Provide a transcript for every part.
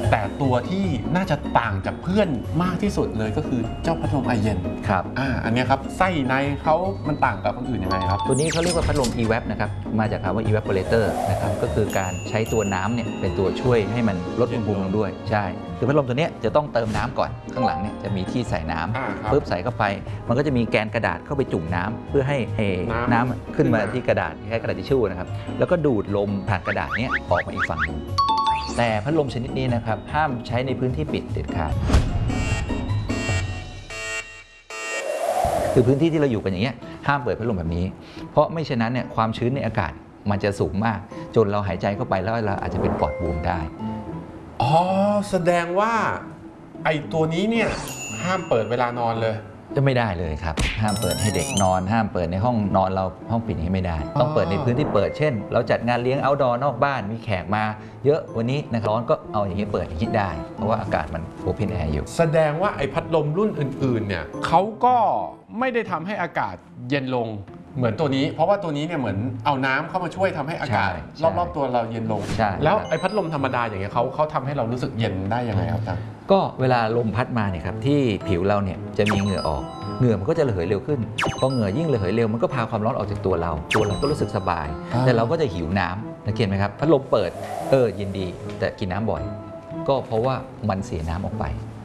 แต่ตัวที่น่าจะต่างจากเพื่อนมากที่สุดเลยก็คือเจ้าพัดลมไอเย็นครับอันนี้ครับไส้ในเขามันต่างกับคนอื่นยังไงครับตัวนี้เขาเรียกว่าพัดลม EVAP นะครับมาจากคำว่า evaporator นะครับก็คือการใช้ตัวน้ำเนี่ยเป็นตัวช่วยให้มันลดอุณหภูมิลงด้วยใช่คือพัดลมตัวนี้จะต้องเติมน้ำก่อนข้างหลังเนี่ยจะมีที่ใส่น้ำปุ๊บใส่เข้าไปมันก็จะมีแกนกระดาษเข้าไปจุ่มน้ำเพื่อให้น้ำขึ้นมาที่กระดาษคล้ายกระดาษทิชชู่นะครับแล้วก็ดูดลมผ่านกระดาษนี้ออกมาอีกฝั่งนึงแต่พัดลมชนิดนี้นะครับห้ามใช้ในพื้นที่ปิดเด็ดขาดคือพื้นที่ที่เราอยู่กันอย่างเงี้ยห้ามเปิดพัดลมแบบนี้เพราะไม่เช่นนั้นเนี่ยความชื้นในอากาศมันจะสูงมากจนเราหายใจเข้าไปแล้วเราอาจจะเป็นปอดบวมได้แสดงว่าไอ้ตัวนี้เนี่ยห้ามเปิดเวลานอนเลยจะไม่ได้เลยครับห้ามเปิดให้เด็กนอนห้ามเปิดในห้องนอนเราห้องปิดอย่างนี้ไม่ได้ต้องเปิดในพื้นที่เปิดเช่นเราจัดงานเลี้ยงเอาท์ดอร์นอกบ้านมีแขกมาเยอะวันนี้นะครับร้อนก็เอาอย่างนี้เปิดอย่างนี้ได้เพราะว่าอากาศมันโอเพนแอร์อยู่แสดงว่าไอ้พัดลมรุ่นอื่นๆเนี่ยเขาก็ไม่ได้ทำให้อากาศเย็นลงเหมือนตัวนี้เพราะว่าตัวนี้เนี่ยเหมือนเอาน้ำเข้ามาช่วยทำให้อากาศรอบๆตัวเราเย็นลงแล้วไอ้พัดลมธรรมดาอย่างเงี้ยเขาทำให้เรารู้สึกเย็นได้ยังไงครับอาจารย์ก็เวลาลมพัดมาเนี่ยครับที่ผิวเราเนี่ยจะมีเหงื่อออกเหงื่อมันก็จะระเหยเร็วขึ้นพอเหงื่อยิ่งระเหยเร็วมันก็พาความร้อนออกจากตัวเราก็รู้สึกสบายแต่เราก็จะหิวน้ำสังเกตไหมครับพัดลมเปิดเย็นดีแต่กินน้ำบ่อยก็เพราะว่ามันเสียน้ำออกไป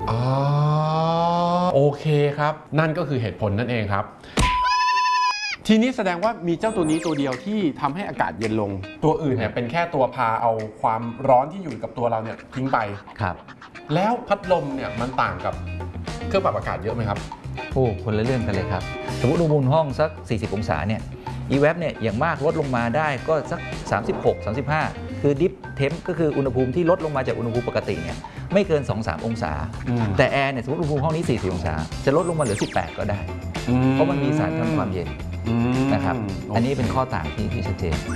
โอเคครับนั่นก็คือเหตุผลนั่นเองครับทีนี้แสดงว่ามีเจ้าตัวนี้ตัวเดียวที่ทำให้อากาศเย็นลงตัวอื่นเนี่ยเป็นแค่ตัวพาเอาความร้อนที่อยู่กับตัวเราเนี่ยทิ้งไปครับแล้วพัดลมเนี่ยมันต่างกับเครื่องปรับอากาศเยอะไหมครับคนละเรื่องกันเลยครับสมมติอุณหภูมิห้องสัก40องศาเนี่ย EVAP เนี่ยอย่างมากลดลงมาได้ก็สัก36-35คือดิฟเทมก็คืออุณหภูมิที่ลดลงมาจากอุณหภูมิปกติเนี่ยไม่เกิน 2-3 องศาแต่แอร์เนี่ยสมมติอุณหภูมิห้องนี้40องศาจะลดลงมาเหลือ18ก็ได้เพราะมันมีสารทำความเย็นนะครับอันนี้เป็นข้อต่างที่ชัดเจน